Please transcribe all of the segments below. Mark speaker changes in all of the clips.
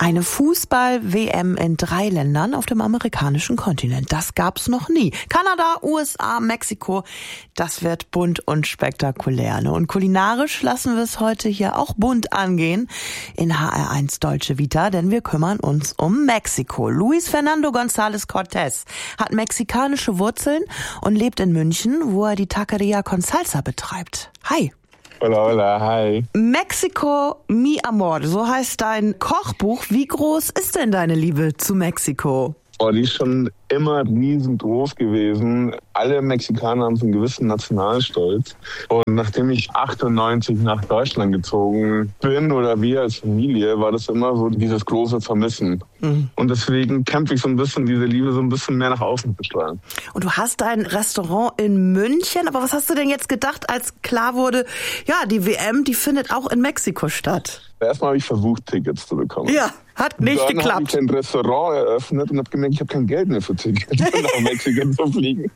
Speaker 1: Eine Fußball-WM in 3 Ländern auf dem amerikanischen Kontinent. Das gab's noch nie. Kanada, USA, Mexiko. Das wird bunt und spektakulär. Und kulinarisch lassen wir es heute hier auch bunt angehen in HR1 Deutsche Vita, denn wir kümmern uns um Mexiko. Luis Fernando González Cortés hat mexikanische Wurzeln und lebt in München, wo er die Taqueria con Salsa betreibt. Hi.
Speaker 2: Hola, hola, hi.
Speaker 1: Mexico Mi Amor, so heißt dein Kochbuch. Wie groß ist denn deine Liebe zu Mexiko?
Speaker 2: Oh, die ist schon immer riesengroß gewesen. Alle Mexikaner haben so einen gewissen Nationalstolz. Und nachdem ich 98 nach Deutschland gezogen bin oder wir als Familie, war das immer so dieses große Vermissen. Mhm. Und deswegen kämpfe ich so ein bisschen, diese Liebe so ein bisschen mehr nach außen zu strahlen.
Speaker 1: Und du hast ein Restaurant in München. Aber was hast du denn jetzt gedacht, als klar wurde, ja, die WM, die findet auch in Mexiko statt?
Speaker 2: Erstmal habe ich versucht, Tickets zu bekommen.
Speaker 1: Ja, hat nicht geklappt.
Speaker 2: Dann habe ich ein Restaurant eröffnet und habe gemerkt, ich habe kein Geld mehr für Tickets, nach Mexiko zu fliegen.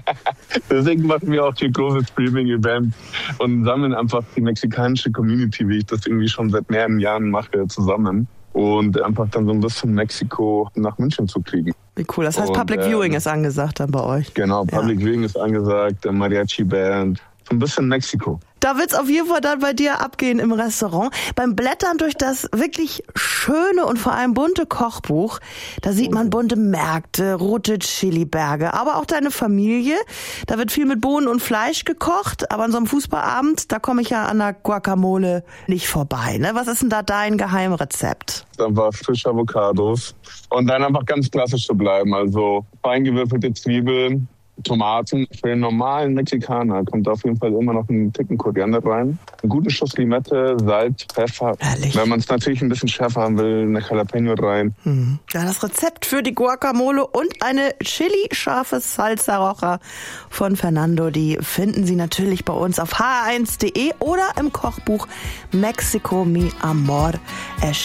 Speaker 2: Deswegen machen wir auch hier große Streaming-Events und sammeln einfach die mexikanische Community, wie ich das irgendwie schon seit mehreren Jahren mache, zusammen. Und einfach dann so ein bisschen Mexiko nach München zu kriegen.
Speaker 1: Wie cool, das heißt Public Viewing ist angesagt dann bei euch.
Speaker 2: Genau, Public Viewing ist angesagt, Mariachi-Band, so ein bisschen Mexiko.
Speaker 1: Da wird's auf jeden Fall dann bei dir abgehen im Restaurant. Beim Blättern durch das wirklich schöne und vor allem bunte Kochbuch, da sieht man bunte Märkte, rote Chiliberge, aber auch deine Familie. Da wird viel mit Bohnen und Fleisch gekocht, aber an so einem Fußballabend, da komme ich ja an der Guacamole nicht vorbei. Ne? Was ist denn da dein Geheimrezept?
Speaker 2: Einfach frische Avocados und dann einfach ganz klassisch zu bleiben. Also feingewürfelte Zwiebeln, Tomaten. Für den normalen Mexikaner kommt auf jeden Fall immer noch ein Ticken Koriander rein. Einen guten Schuss Limette, Salz, Pfeffer.
Speaker 1: Herrlich.
Speaker 2: Wenn man es natürlich ein bisschen schärfer haben will, eine Jalapeno rein.
Speaker 1: Ja, das Rezept für die Guacamole und eine chili-scharfe Salsa Roja von Fernando, die finden Sie natürlich bei uns auf hr1.de oder im Kochbuch Mexico Mi Amor.